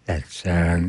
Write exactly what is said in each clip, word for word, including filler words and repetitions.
That's uh,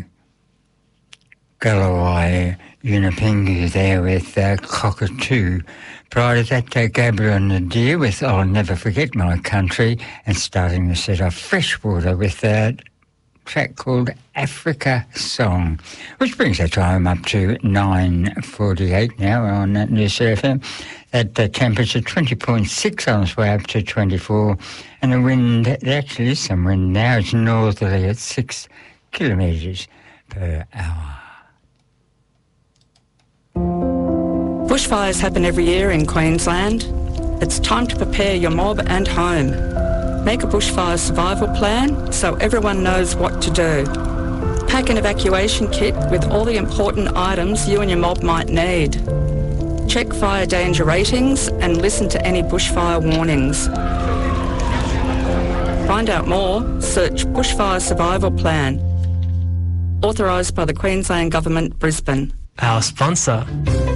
Galawai Unipingu there with uh, Cockatoo. Prior to that, uh, Gabriel Nadir with I'll Never Forget My Country, and starting the set off Freshwater with a track called Africa Song, which brings our time up to nine forty-eight now on uh, News F M. At the temperature twenty point six on its way up to twenty-four, and the wind, there actually is some wind now, it's northerly at six kilometres per hour. Bushfires happen every year in Queensland. It's time to prepare your mob and home. Make a bushfire survival plan so everyone knows what to do. Pack an evacuation kit with all the important items you and your mob might need. Check fire danger ratings and listen to any bushfire warnings. Find out more, search Bushfire Survival Plan. Authorised by the Queensland Government, Brisbane. Our sponsor.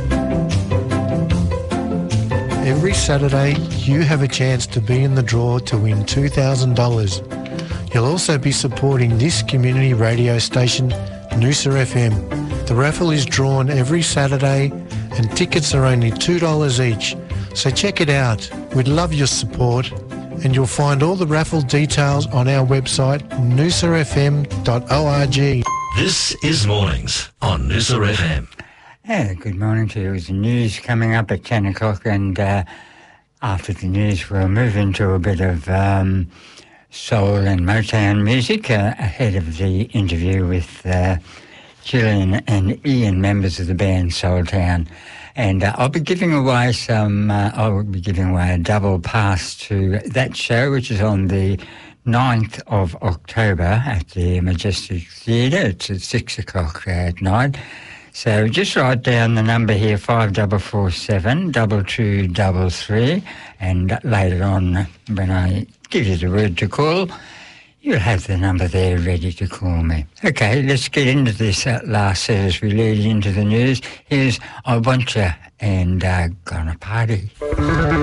Every Saturday, you have a chance to be in the draw to win two thousand dollars. You'll also be supporting this community radio station, Noosa F M. The raffle is drawn every Saturday and tickets are only two dollars each. So check it out. We'd love your support, and you'll find all the raffle details on our website, noosa f m dot org. This is Mornings on Noosa F M. Yeah, good morning to you. The news coming up at ten o'clock, and uh, after the news we'll move into a bit of um, soul and Motown music uh, ahead of the interview with uh, Gillian and Ian, members of the band Soul Town. And uh, I'll be giving away some, uh, I'll be giving away a double pass to that show, which is on the ninth of October at the Majestic Theatre. It's at six o'clock at night. So just write down the number here, five four four seven, two two three three, and later on when I give you the word to call, you'll have the number there ready to call me. Okay, let's get into this uh, last set as we lead into the news. Here's I Want Ya and uh, Gonna Party.